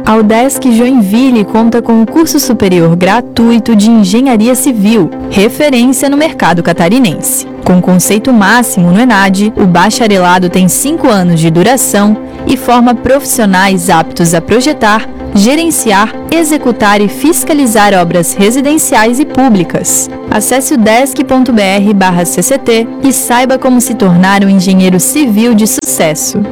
A UDESC Joinville conta com um curso superior gratuito de Engenharia Civil, referência no mercado catarinense. Com conceito máximo no ENAD, o bacharelado tem 5 anos de duração e forma profissionais aptos a projetar, gerenciar, executar e fiscalizar obras residenciais e públicas. Acesse udesc.br/cct e saiba como se tornar um engenheiro civil de sucesso.